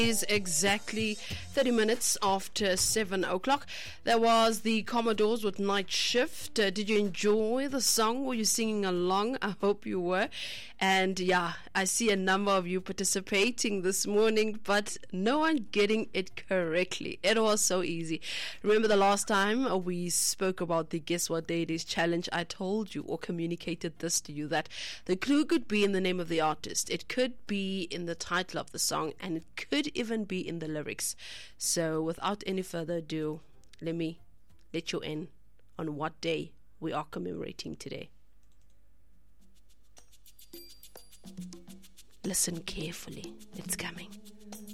Is exactly 30 minutes after 7 o'clock. There was the Commodores with Night Shift. Did you enjoy the song? Were you singing along? I hope you were. And yeah, I see a number of you participating this morning, but no one getting it correctly. It was so easy. Remember the last time we spoke about the Guess What Day It Is challenge? I told you or communicated this to you, that the clue could be in the name of the artist. It could be in the title of the song, and it could even be in the lyrics. So without any further ado, let me let you in on what day we are commemorating today. Listen carefully, it's coming.